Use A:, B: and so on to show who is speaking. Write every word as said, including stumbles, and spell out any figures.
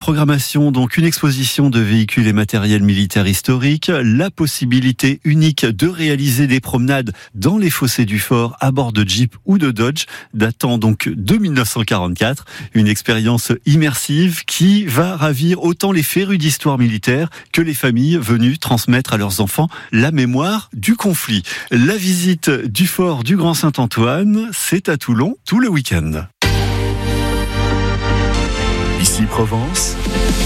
A: programmation, donc une exposition de véhicules et matériel militaire historique, la possibilité unique de réaliser des promenades dans les fossés du fort à bord de Jeep ou de Dodge, datant donc de mille neuf cent quarante-quatre. Une expérience immersive qui va ravir autant les férus d'histoire militaire que les familles venues transmettre à leurs enfants la mémoire du conflit. La visite du fort du Grand Saint-Antoine, c'est à Toulon tout le week-end.
B: Ici Provence.